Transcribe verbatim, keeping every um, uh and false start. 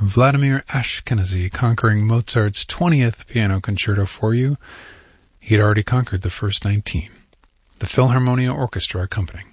Vladimir Ashkenazy conquering Mozart's twentieth piano concerto for you. He had already conquered the first nineteen. The Philharmonia Orchestra accompanying.